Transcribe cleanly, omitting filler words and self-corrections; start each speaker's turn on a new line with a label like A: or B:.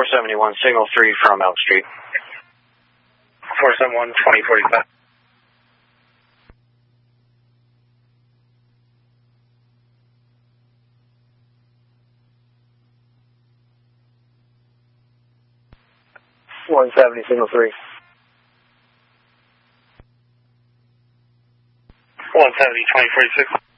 A: 471, signal 3 from Elm Street.
B: 471, 2045.
C: $170, signal 3.
B: 170, 2046.